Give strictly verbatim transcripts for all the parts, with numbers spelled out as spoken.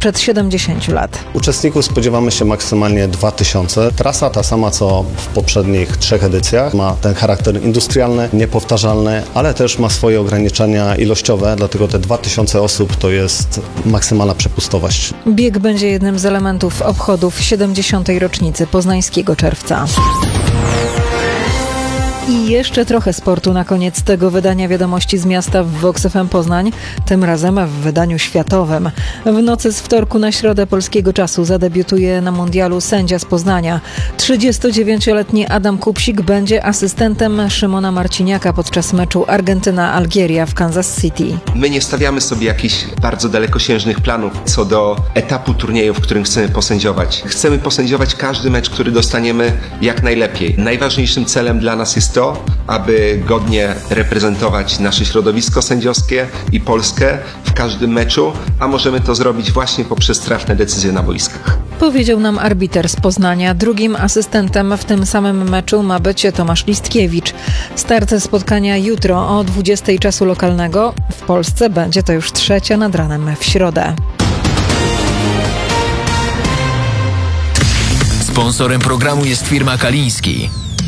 sprzed siedemdziesięciu lat. Uczestników spodziewamy się maksymalnie dwa tysiące. Trasa ta sama co w poprzednich trzech edycjach. Ma ten charakter industrialny, niepowtarzalny, ale też ma swoje ograniczenia ilościowe, dlatego te dwa tysiące osób to jest maksymalna przepustowość. Bieg będzie jednym z elementów obchodów siedemdziesiątej rocznicy Poznańskiego Czerwca. I jeszcze trochę sportu na koniec tego wydania Wiadomości z miasta w Vox F M Poznań, tym razem w wydaniu światowym. W nocy z wtorku na środę polskiego czasu zadebiutuje na mundialu sędzia z Poznania. trzydziestodziewięcioletni Adam Kupsik będzie asystentem Szymona Marciniaka podczas meczu Argentyna-Algieria w Kansas City. My nie stawiamy sobie jakichś bardzo dalekosiężnych planów co do etapu turnieju, w którym chcemy posędziować. Chcemy posędziować każdy mecz, który dostaniemy jak najlepiej. Najważniejszym celem dla nas jest to, aby godnie reprezentować nasze środowisko sędziowskie i Polskę w każdym meczu, a możemy to zrobić właśnie poprzez trafne decyzje na boiskach. Powiedział nam arbiter z Poznania. Drugim asystentem w tym samym meczu ma być Tomasz Listkiewicz. Start spotkania jutro o dwudziestej czasu lokalnego. W Polsce będzie to już trzecia nad ranem w środę. Sponsorem programu jest firma Kaliński.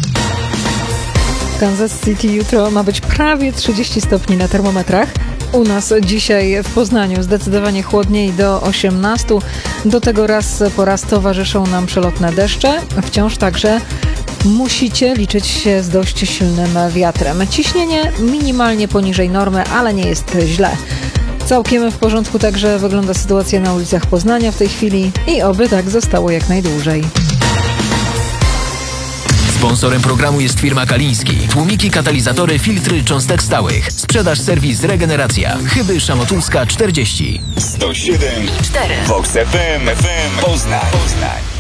W Kansas City jutro ma być prawie trzydzieści stopni na termometrach. U nas dzisiaj w Poznaniu zdecydowanie chłodniej do osiemnastu. Do tego raz po raz towarzyszą nam przelotne deszcze. Wciąż także musicie liczyć się z dość silnym wiatrem. Ciśnienie minimalnie poniżej normy, ale nie jest źle. Całkiem w porządku także wygląda sytuacja na ulicach Poznania w tej chwili i oby tak zostało jak najdłużej. Sponsorem programu jest firma Kaliński. Tłumiki, katalizatory, filtry cząstek stałych. Sprzedaż, serwis, regeneracja. Chyby Szamotulska czterdzieści. sto siedem cztery Vox F M, F M Poznań. Poznań.